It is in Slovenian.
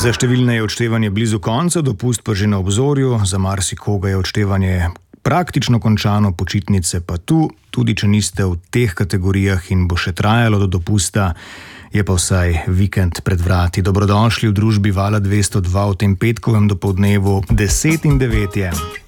Za številne je odštevanje blizu konca, dopust pa že na obzorju, za marsikoga je odštevanje praktično končano, počitnice pa tu, tudi če niste v teh kategorijah in bo še trajalo do dopusta, je pa vsaj vikend pred vrati. Dobrodošli v družbi Vala 202 v tem petkovem dopoldnevu, 10:09 je.